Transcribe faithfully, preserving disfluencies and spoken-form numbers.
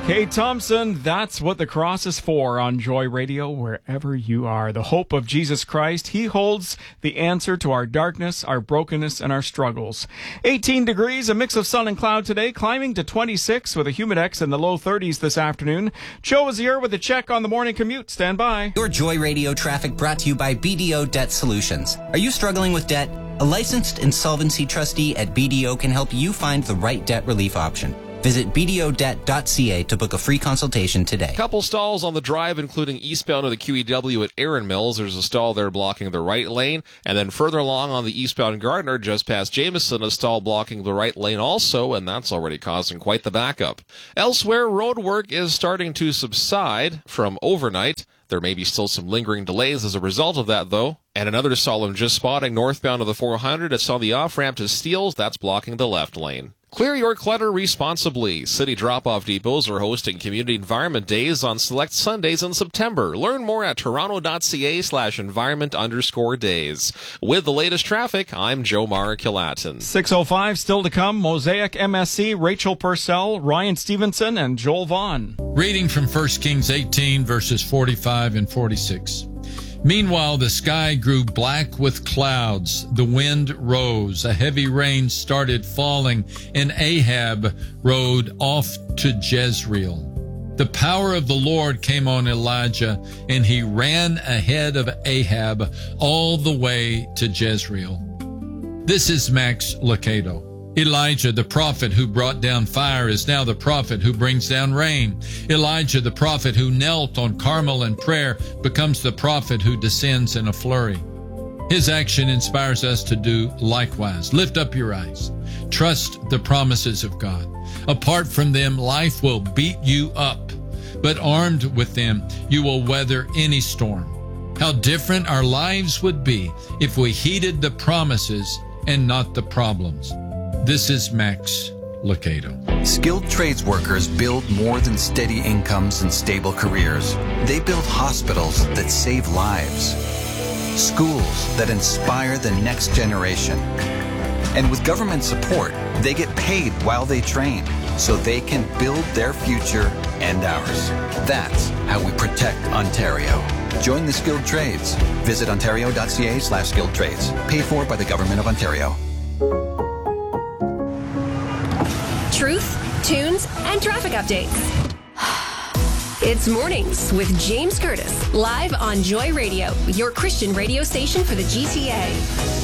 Kate Thompson, that's what the cross is for on Joy Radio, wherever you are. The hope of Jesus Christ, he holds the answer to our darkness, our brokenness, and our struggles. eighteen degrees, a mix of sun and cloud today, climbing to twenty-six with a humidex in the low thirties this afternoon. Joe is here with a check on the morning commute. Stand by. Your Joy Radio traffic brought to you by B D O Debt Solutions. Are you struggling with debt? A licensed insolvency trustee at B D O can help you find the right debt relief option. Visit b d o debt dot c a to book a free consultation today. Couple stalls on the drive, including eastbound of the Q E W at Erin Mills. There's a stall there blocking the right lane. And then further along on the eastbound Gardner, just past Jameson, a stall blocking the right lane also, and that's already causing quite the backup. Elsewhere, road work is starting to subside from overnight. There may be still some lingering delays as a result of that, though. And another stall I'm just spotting northbound of the four hundred. It's on the off-ramp to Steeles. That's blocking the left lane. Clear your clutter responsibly. City drop-off depots are hosting community environment days on select Sundays in September. Learn more at toronto.ca slash environment underscore days. With the latest traffic, I'm Joe Mara-Kilatin. six oh five still to come. Mosaic M S C, Rachel Purcell, Ryan Stevenson, and Joel Vaughn. Reading from First Kings eighteen, verses forty-five and forty-six. Meanwhile, the sky grew black with clouds. The wind rose. A heavy rain started falling, and Ahab rode off to Jezreel. The power of the Lord came on Elijah, and he ran ahead of Ahab all the way to Jezreel. This is Max Lucado. Elijah, the prophet who brought down fire, is now the prophet who brings down rain. Elijah, the prophet who knelt on Carmel in prayer, becomes the prophet who descends in a flurry. His action inspires us to do likewise. Lift up your eyes. Trust the promises of God. Apart from them, life will beat you up. But armed with them, you will weather any storm. How different our lives would be if we heeded the promises and not the problems. This is Max Lucado. Skilled trades workers build more than steady incomes and stable careers. They build hospitals that save lives, schools that inspire the next generation. And with government support, they get paid while they train, so they can build their future and ours. That's how we protect Ontario. Join the skilled trades. Visit ontario.ca slash skilled trades. Paid for by the Government of Ontario. Truth, tunes, and traffic updates. It's Mornings with James Curtis, live on Joy Radio, your Christian radio station for the G T A.